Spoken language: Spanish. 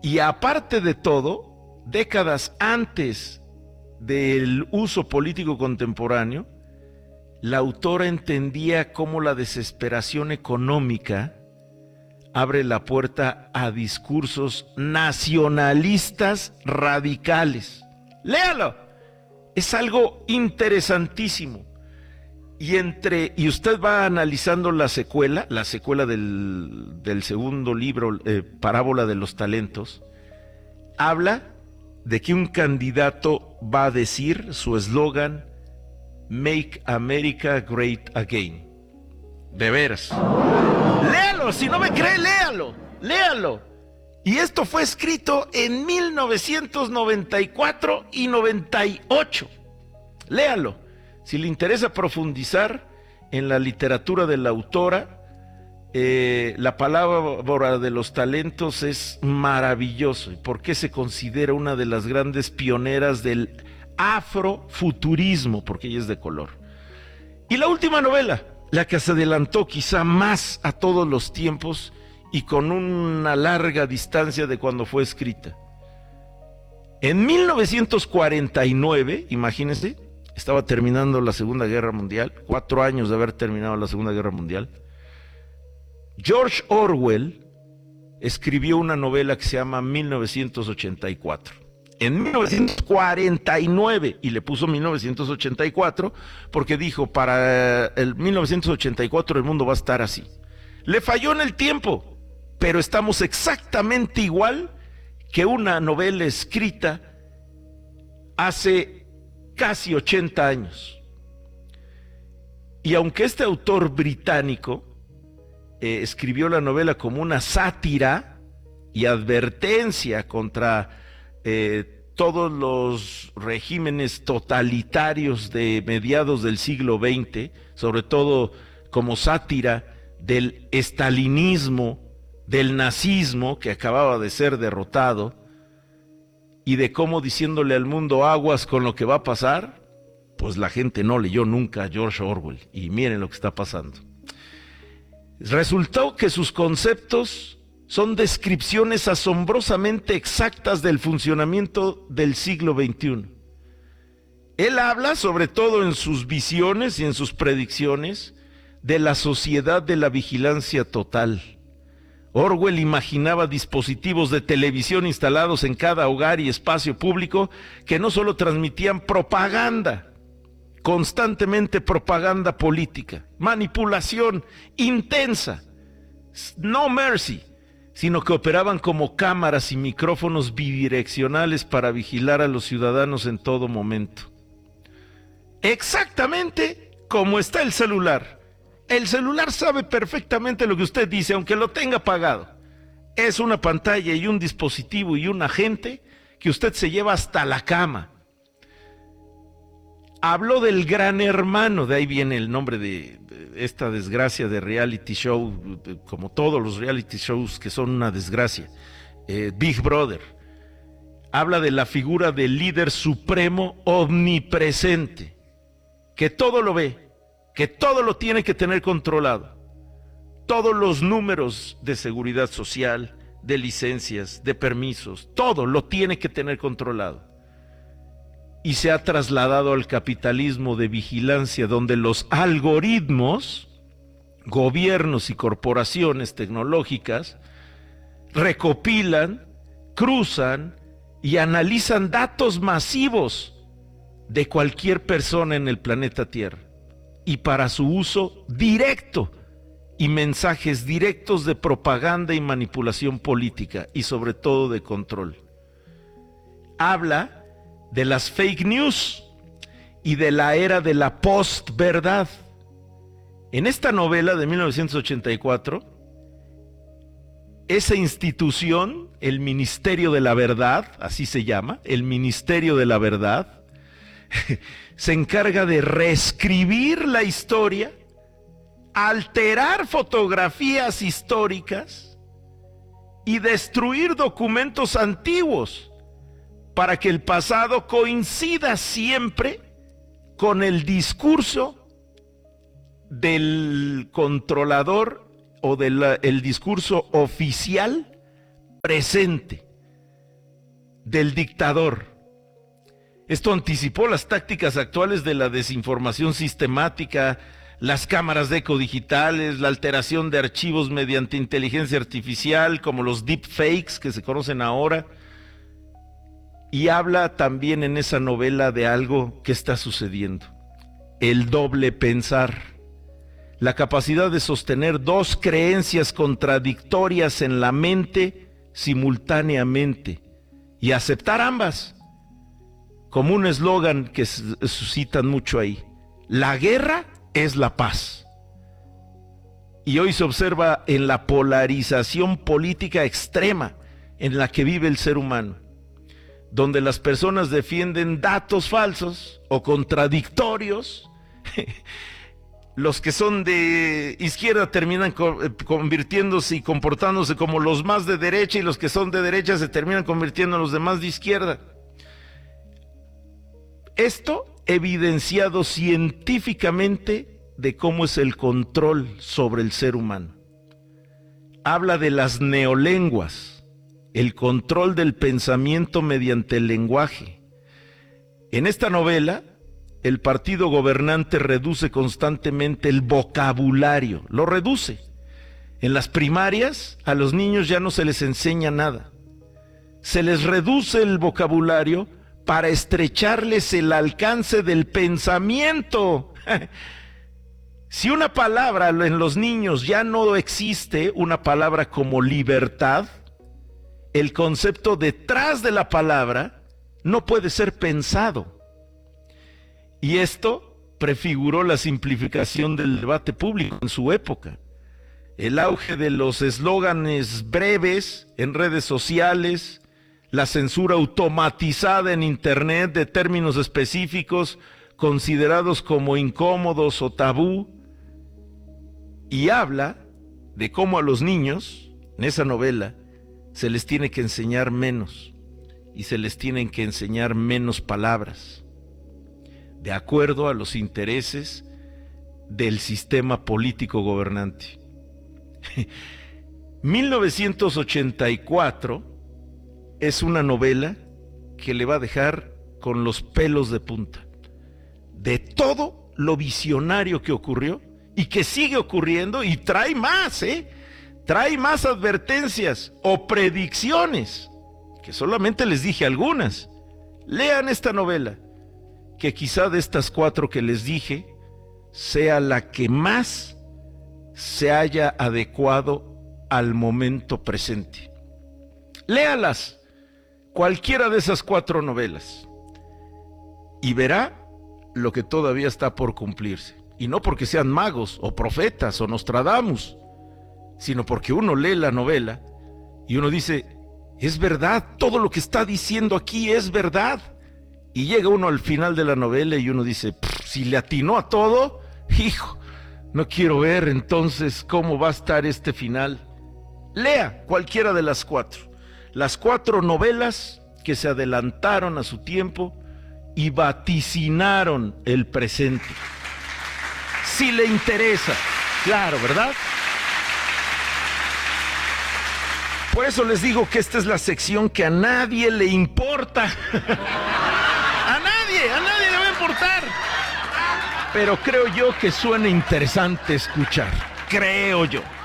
Y aparte de todo, décadas antes del uso político contemporáneo, la autora entendía cómo la desesperación económica abre la puerta a discursos nacionalistas radicales. ¡Léalo! Es algo interesantísimo. Y usted va analizando la secuela del segundo libro, Parábola de los Talentos, habla de que un candidato va a decir su eslogan, Make America Great Again. De veras. Léalo, si no me cree, léalo. Y esto fue escrito en 1994 y 98. Léalo. Si le interesa profundizar en la literatura de la autora, la Parábola de los Talentos es maravilloso. ¿Y por qué se considera una de las grandes pioneras del afrofuturismo? Porque ella es de color. Y la última novela, la que se adelantó quizá más a todos los tiempos y con una larga distancia de cuando fue escrita. En 1949, imagínense, estaba terminando la Segunda Guerra Mundial, 4 años de haber terminado la Segunda Guerra Mundial. George Orwell escribió una novela que se llama 1984. En 1949, y le puso 1984, porque dijo, para el 1984 el mundo va a estar así. Le falló en el tiempo, pero estamos exactamente igual que una novela escrita hace casi 80 años. Y aunque este autor británico escribió la novela como una sátira y advertencia contra todos los regímenes totalitarios de mediados del siglo XX, sobre todo como sátira del estalinismo, del nazismo que acababa de ser derrotado, y de cómo diciéndole al mundo aguas con lo que va a pasar, pues la gente no leyó nunca a George Orwell, y miren lo que está pasando. Resultó que sus conceptos son descripciones asombrosamente exactas del funcionamiento del siglo XXI. Él habla, sobre todo en sus visiones y en sus predicciones, de la sociedad de la vigilancia total. Orwell imaginaba dispositivos de televisión instalados en cada hogar y espacio público que no solo transmitían propaganda, constantemente propaganda política, manipulación intensa, no mercy, sino que operaban como cámaras y micrófonos bidireccionales para vigilar a los ciudadanos en todo momento. Exactamente como está el celular. El celular sabe perfectamente lo que usted dice, aunque lo tenga apagado. Es una pantalla y un dispositivo y un agente que usted se lleva hasta la cama. Habló del Gran Hermano, de ahí viene el nombre de esta desgracia de reality show, como todos los reality shows que son una desgracia, Big Brother. Habla de la figura del líder supremo omnipresente, que todo lo ve, que todo lo tiene que tener controlado. Todos los números de seguridad social, de licencias, de permisos, todo lo tiene que tener controlado. Y se ha trasladado al capitalismo de vigilancia, donde los algoritmos, gobiernos y corporaciones tecnológicas recopilan, cruzan y analizan datos masivos de cualquier persona en el planeta Tierra, y para su uso directo y mensajes directos de propaganda y manipulación política y sobre todo de control. Habla de las fake news y de la era de la postverdad. En esta novela de 1984, esa institución, el Ministerio de la Verdad, así se llama, el Ministerio de la Verdad, se encarga de reescribir la historia, alterar fotografías históricas y destruir documentos antiguos para que el pasado coincida siempre con el discurso del controlador o el discurso oficial presente. del dictador. Esto anticipó las tácticas actuales de la desinformación sistemática, las cámaras de eco digitales, la alteración de archivos mediante inteligencia artificial, como los deepfakes que se conocen ahora. Y habla también en esa novela de algo que está sucediendo: el doble pensar, la capacidad de sostener dos creencias contradictorias en la mente simultáneamente y aceptar ambas, como un eslogan que suscitan mucho ahí: la guerra es la paz. Y hoy se observa en la polarización política extrema en la que vive el ser humano, donde las personas defienden datos falsos o contradictorios. Los que son de izquierda terminan convirtiéndose y comportándose como los más de derecha, y los que son de derecha se terminan convirtiendo en los demás de izquierda. Esto evidenciado científicamente de cómo es el control sobre el ser humano. Habla de las neolenguas, el control del pensamiento mediante el lenguaje. En esta novela, el partido gobernante reduce constantemente el vocabulario, lo reduce. En las primarias, a los niños ya no se les enseña nada. Se les reduce el vocabulario para estrecharles el alcance del pensamiento. Si una palabra en los niños ya no existe, una palabra como libertad, el concepto detrás de la palabra no puede ser pensado. Y esto prefiguró la simplificación del debate público en su época. El auge de los eslóganes breves en redes sociales, la censura automatizada en Internet de términos específicos considerados como incómodos o tabú. Y habla de cómo a los niños, en esa novela, se les tiene que enseñar menos y se les tienen que enseñar menos palabras, de acuerdo a los intereses del sistema político gobernante. 1984 es una novela que le va a dejar con los pelos de punta de todo lo visionario que ocurrió y que sigue ocurriendo, y trae más, trae más advertencias o predicciones, que solamente les dije algunas. Lean esta novela, que quizá de estas 4 que les dije sea la que más se haya adecuado al momento presente. Léalas, cualquiera de esas 4 novelas, y verá lo que todavía está por cumplirse. Y no porque sean magos o profetas o Nostradamus, sino porque uno lee la novela y uno dice: es verdad, todo lo que está diciendo aquí es verdad. Y llega uno al final de la novela y uno dice: si le atinó a todo, hijo, no quiero ver entonces cómo va a estar este final. Lea cualquiera de las 4. Las 4 novelas que se adelantaron a su tiempo y vaticinaron el presente. Si le interesa, claro, ¿verdad? Por eso les digo que esta es la sección que a nadie le importa. A nadie le va a importar. Pero creo yo que suena interesante escuchar. Creo yo.